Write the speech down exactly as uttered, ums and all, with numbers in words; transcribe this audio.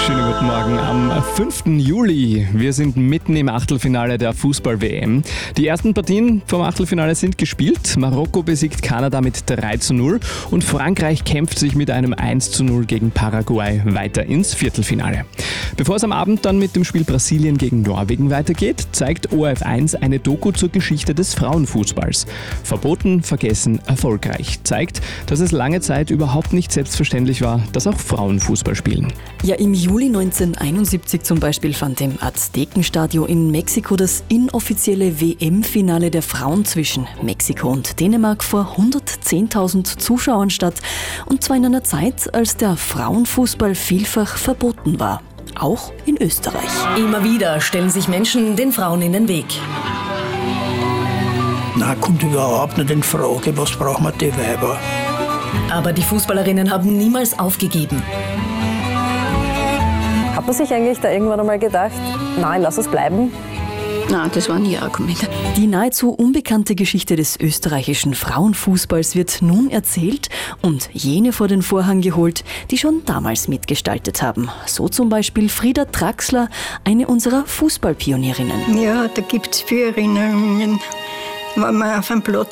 Schönen guten Morgen am fünften Juli. Wir sind mitten im Achtelfinale der Fußball-W M. Die ersten Partien vom Achtelfinale sind gespielt. Marokko besiegt Kanada mit drei zu null und Frankreich kämpft sich mit einem eins zu null gegen Paraguay weiter ins Viertelfinale. Bevor es am Abend dann mit dem Spiel Brasilien gegen Norwegen weitergeht, zeigt O R F eins eine Doku zur Geschichte des Frauenfußballs. Verboten, vergessen, erfolgreich. Zeigt, dass es lange Zeit überhaupt nicht selbstverständlich war, dass auch Frauen Fußball spielen. Ja, im Juli neunzehnhunderteinundsiebzig zum Beispiel fand im Aztekenstadion in Mexiko das inoffizielle W M-Finale der Frauen zwischen Mexiko und Dänemark vor hundertzehntausend Zuschauern statt. Und zwar in einer Zeit, als der Frauenfußball vielfach verboten war. Auch in Österreich. Immer wieder stellen sich Menschen den Frauen in den Weg. Na, kommt überhaupt nicht in Frage, was brauchen wir die Weiber? Aber die Fußballerinnen haben niemals aufgegeben. Hat man sich eigentlich da irgendwann einmal gedacht, nein, lass es bleiben? Nein, das war nie ein Argument. Die nahezu unbekannte Geschichte des österreichischen Frauenfußballs wird nun erzählt und jene vor den Vorhang geholt, die schon damals mitgestaltet haben. So zum Beispiel Frieda Traxler, eine unserer Fußballpionierinnen. Ja, da gibt es viele Erinnerungen. Wenn man auf dem Platz